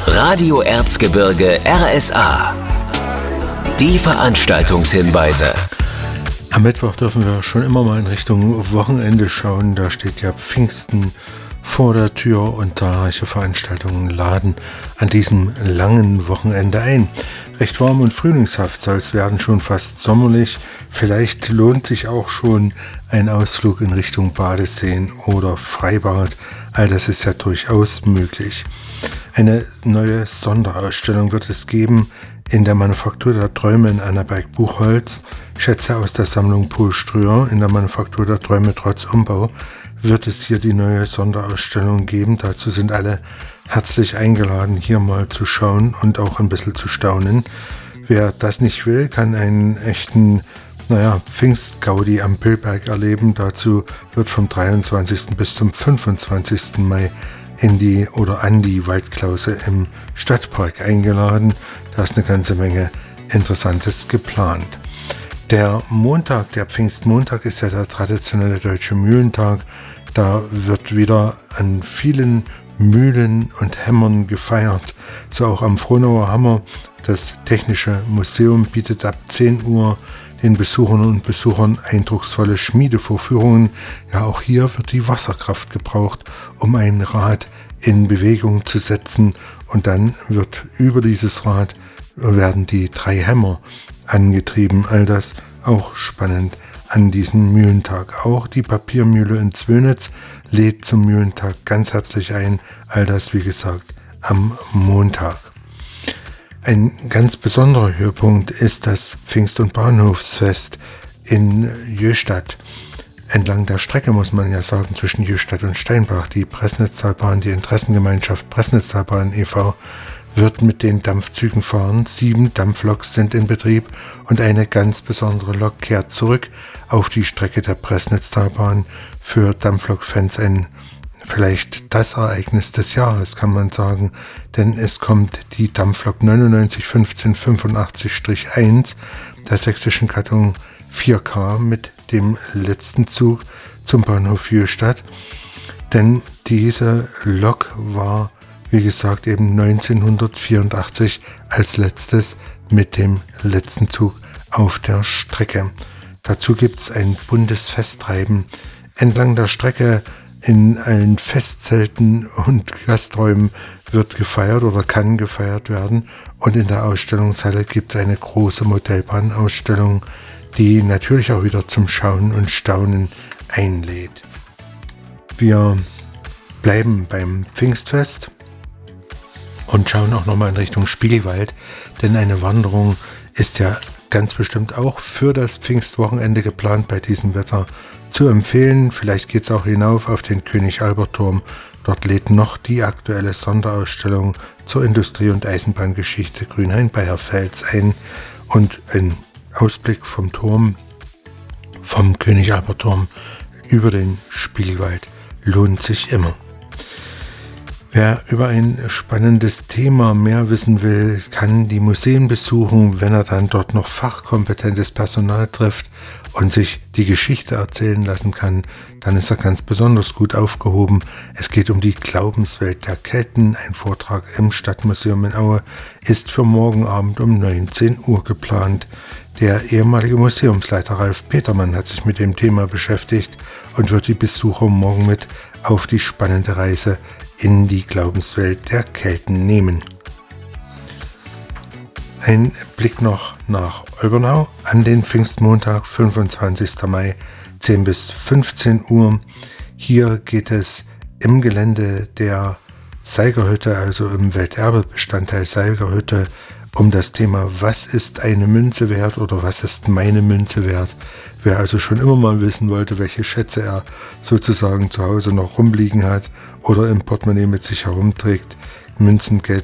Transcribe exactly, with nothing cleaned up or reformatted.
Radio Erzgebirge R S A. Die Veranstaltungshinweise. Am Mittwoch dürfen wir schon immer mal in Richtung Wochenende schauen. Da steht ja Pfingsten vor der Tür und zahlreiche Veranstaltungen laden an diesem langen Wochenende ein. Recht warm und frühlingshaft soll es werden, schon fast sommerlich. Vielleicht lohnt sich auch schon ein Ausflug in Richtung Badeseen oder Freibad. All das ist ja durchaus möglich. Eine neue Sonderausstellung wird es geben in der Manufaktur der Träume in Annaberg-Buchholz. Schätze aus der Sammlung Paul Strüher in der Manufaktur der Träume trotz Umbau wird es hier die neue Sonderausstellung geben. Dazu sind alle herzlich eingeladen, hier mal zu schauen und auch ein bisschen zu staunen. Wer das nicht will, kann einen echten naja, Pfingstgaudi am Pillberg erleben. Dazu wird vom dreiundzwanzigsten bis zum fünfundzwanzigsten Mai in die oder an die Waldklause im Stadtpark eingeladen. Da ist eine ganze Menge Interessantes geplant. Der Montag, der Pfingstmontag, ist ja der traditionelle deutsche Mühlentag. Da wird wieder an vielen Mühlen und Hämmern gefeiert. So auch am Frohnauer Hammer. Das Technische Museum bietet ab zehn Uhr den Besuchern und Besuchern eindrucksvolle Schmiedevorführungen. Ja, auch hier wird die Wasserkraft gebraucht, um ein Rad in Bewegung zu setzen. Und dann wird über dieses Rad werden die drei Hämmer angetrieben. All das auch spannend an diesem Mühlentag. Auch die Papiermühle in Zwönitz lädt zum Mühlentag ganz herzlich ein. All das, wie gesagt, am Montag. Ein ganz besonderer Höhepunkt ist das Pfingst- und Bahnhofsfest in Jöstadt. Entlang der Strecke, muss man ja sagen, zwischen Jöstadt und Steinbach. Die Pressnitztalbahn, die Interessengemeinschaft Pressnitztalbahn e V wird mit den Dampfzügen fahren. Sieben Dampfloks sind in Betrieb und eine ganz besondere Lok kehrt zurück auf die Strecke der Pressnitztalbahn. Für Dampflok-Fans ein vielleicht das Ereignis des Jahres, kann man sagen, denn es kommt die Dampflok neunundneunzig fünfzehn fünfundachtzig eins der sächsischen Gattung vier K mit dem letzten Zug zum Bahnhof Jöstadt, denn diese Lok war, wie gesagt, eben neunzehnhundertvierundachtzig als letztes mit dem letzten Zug auf der Strecke. Dazu gibt es ein buntes Festtreiben entlang der Strecke. In allen Festzelten und Gasträumen wird gefeiert oder kann gefeiert werden. Und in der Ausstellungshalle gibt es eine große Modellbahnausstellung, die natürlich auch wieder zum Schauen und Staunen einlädt. Wir bleiben beim Pfingstfest und schauen auch nochmal in Richtung Spiegelwald, denn eine Wanderung ist ja ganz bestimmt auch für das Pfingstwochenende geplant bei diesem Wetter zu empfehlen. Vielleicht geht es auch hinauf auf den König-Albert-Turm. Dort lädt noch die aktuelle Sonderausstellung zur Industrie- und Eisenbahngeschichte Grünhain-Beierfels ein und ein Ausblick vom Turm, vom König-Albert-Turm über den Spiegelwald lohnt sich immer. Wer über ein spannendes Thema mehr wissen will, kann die Museen besuchen, wenn er dann dort noch fachkompetentes Personal trifft und sich die Geschichte erzählen lassen kann, dann ist er ganz besonders gut aufgehoben. Es geht um die Glaubenswelt der Kelten. Ein Vortrag im Stadtmuseum in Aue ist für morgen Abend um neunzehn Uhr geplant. Der ehemalige Museumsleiter Ralf Petermann hat sich mit dem Thema beschäftigt und wird die Besucher morgen mit auf die spannende Reise in die Glaubenswelt der Kelten nehmen. Ein Blick noch nach Olbernau an den Pfingstmontag, fünfundzwanzigsten Mai, zehn bis fünfzehn Uhr. Hier geht es im Gelände der Seigerhütte, also im Welterbebestandteil Seigerhütte, um das Thema, was ist eine Münze wert oder was ist meine Münze wert. Wer also schon immer mal wissen wollte, welche Schätze er sozusagen zu Hause noch rumliegen hat oder im Portemonnaie mit sich herumträgt, Münzen, Geld,